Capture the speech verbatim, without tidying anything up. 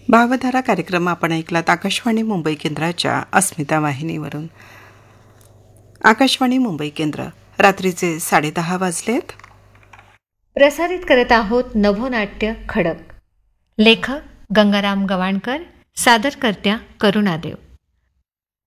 भावधारा कार्यक्रम आपण ऐकलात आकाशवाणी मुंबई केंद्राच्या अस्मिता वाहिनीवरून. आकाशवाणी मुंबई केंद्र, रात्रीचे साडेदहा वाजलेत. प्रसारित करत आहोत नभोनाट्य खडक. लेखक गंगाराम गवाणकर, सादरकर्त्या करुणादेव.